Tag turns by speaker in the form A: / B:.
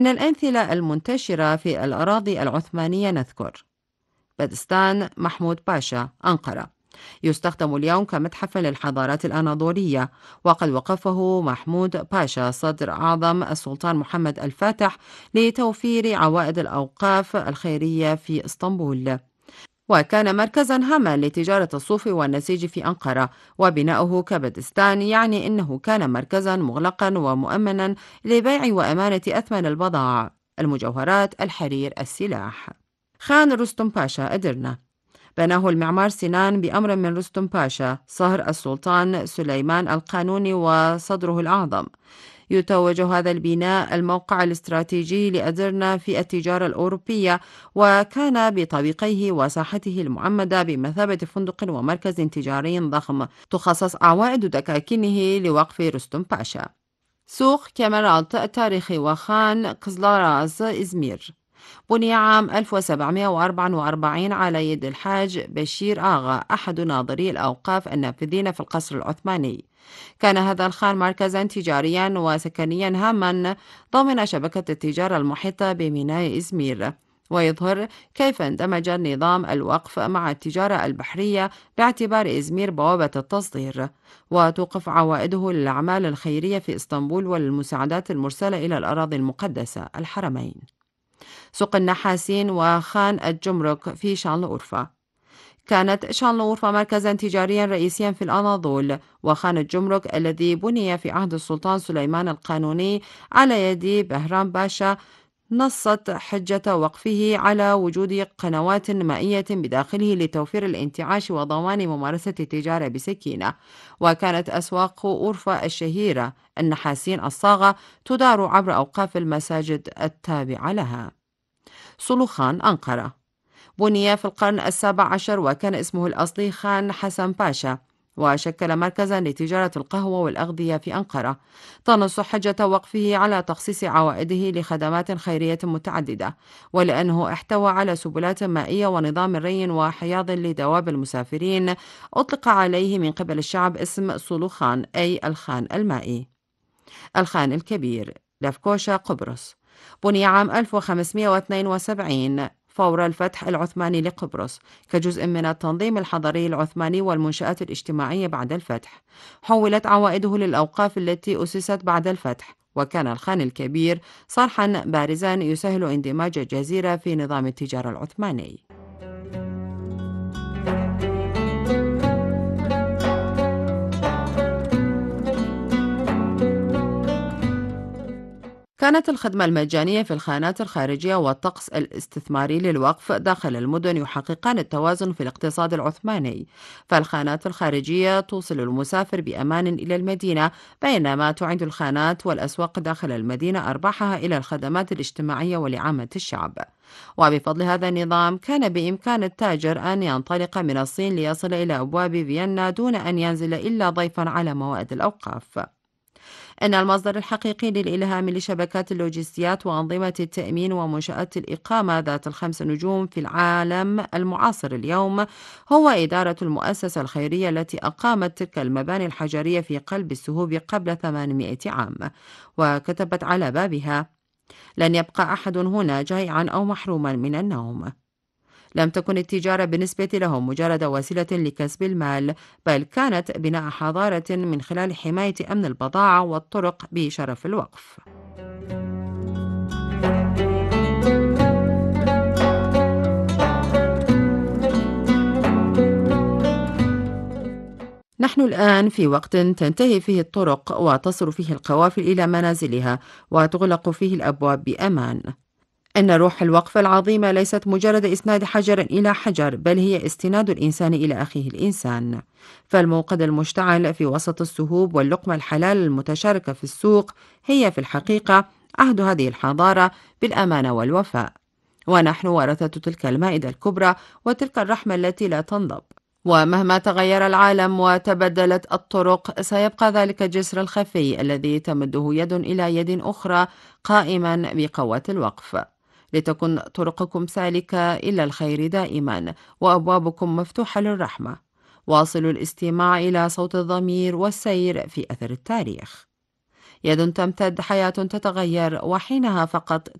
A: من الأمثلة المنتشرة في الأراضي العثمانية نذكر بدستان محمود باشا أنقرة، يستخدم اليوم كمتحف للحضارات الأناضولية، وقد وقفه محمود باشا صدر أعظم السلطان محمد الفاتح لتوفير عوائد الأوقاف الخيرية في اسطنبول، وكان مركزا هاما لتجارة الصوف والنسيج في أنقرة. وبناؤه كبدستان يعني أنه كان مركزا مغلقا ومؤمنا لبيع وأمانة أثمن البضائع، المجوهرات، الحرير، السلاح. خان رستم باشا أدرنة، بناه المعمار سنان بأمر من رستم باشا صهر السلطان سليمان القانوني وصدره الأعظم. يتوج هذا البناء الموقع الاستراتيجي لأدرنا في التجارة الأوروبية، وكان بطابقيه وساحته المعمدة بمثابة فندق ومركز تجاري ضخم تخصص عوائد دكاكينه لوقف رستم باشا. سوق كاميرالت التاريخي وخان قزلاراز إزمير، بني عام 1744 على يد الحاج بشير آغا أحد ناظري الأوقاف النافذين في القصر العثماني. كان هذا الخان مركزا تجاريا وسكنيا هاما ضمن شبكة التجارة المحيطة بميناء إزمير، ويظهر كيف اندمج نظام الوقف مع التجارة البحرية باعتبار إزمير بوابة التصدير، وتوقف عوائده للأعمال الخيرية في إسطنبول وللمساعدات المرسلة إلى الأراضي المقدسة الحرمين. سوق النحاسين وخان الجمرك في شانلورفا، كانت شانلورفا مركزا تجاريا رئيسيا في الأناضول، وخان الجمرك الذي بني في عهد السلطان سليمان القانوني على يد بهرام باشا نصت حجة وقفه على وجود قنوات مائية بداخله لتوفير الانتعاش وضمان ممارسة التجارة بسكينة. وكانت أسواق أورفا الشهيرة النحاسين الصاغة تدار عبر أوقاف المساجد التابعة لها. صلوخان أنقرة، بني في القرن السابع عشر وكان اسمه الأصلي خان حسن باشا، وشكل مركزا لتجارة القهوة والأغذية في أنقرة. تنص حجة وقفه على تخصيص عوائده لخدمات خيرية متعددة، ولأنه احتوى على سبلات مائية ونظام ري وحياض لدواب المسافرين، أطلق عليه من قبل الشعب اسم صلوخان أي الخان المائي. الخان الكبير، لفكوشا قبرص، بني عام 1572 فور الفتح العثماني لقبرص كجزء من التنظيم الحضري العثماني والمنشآت الاجتماعية بعد الفتح. حولت عوائده للأوقاف التي أسست بعد الفتح، وكان الخان الكبير صرحا بارزا يسهل اندماج الجزيرة في نظام التجارة العثماني. كانت الخدمة المجانية في الخانات الخارجية والطقس الاستثماري للوقف داخل المدن يحققان التوازن في الاقتصاد العثماني، فالخانات الخارجية توصل المسافر بأمان إلى المدينة، بينما تعيد الخانات والأسواق داخل المدينة أرباحها إلى الخدمات الاجتماعية ولعامة الشعب. وبفضل هذا النظام كان بإمكان التاجر أن ينطلق من الصين ليصل إلى أبواب فيينا دون أن ينزل إلا ضيفا على موائد الأوقاف. إن المصدر الحقيقي للإلهام لشبكات اللوجستيات وأنظمة التأمين ومنشآت الإقامة ذات الخمس نجوم في العالم المعاصر اليوم هو إدارة المؤسسة الخيرية التي أقامت تلك المباني الحجرية في قلب السهوب قبل 800 عام، وكتبت على بابها: لن يبقى أحد هنا جائعا أو محروما من النوم. لم تكن التجارة بالنسبة لهم مجرد وسيلة لكسب المال، بل كانت بناء حضارة من خلال حماية أمن البضاعة والطرق بشرف الوقف. نحن الآن في وقت تنتهي فيه الطرق وتصل فيه القوافل إلى منازلها وتغلق فيه الأبواب بأمان. إن روح الوقف العظيمة ليست مجرد إسناد حجر إلى حجر، بل هي استناد الإنسان إلى أخيه الإنسان. فالموقد المشتعل في وسط السهوب واللقمة الحلال المتشاركة في السوق هي في الحقيقة عهد هذه الحضارة بالأمانة والوفاء. ونحن ورثة تلك المائدة الكبرى وتلك الرحمة التي لا تنضب. ومهما تغير العالم وتبدلت الطرق، سيبقى ذلك الجسر الخفي الذي تمده يد إلى يد أخرى قائما بقوة الوقف، لتكن طرقكم سالكة إلى الخير دائما وأبوابكم مفتوحة للرحمة. واصلوا الاستماع إلى صوت الضمير والسير في أثر التاريخ. يد تمتد، حياة تتغير، وحينها فقط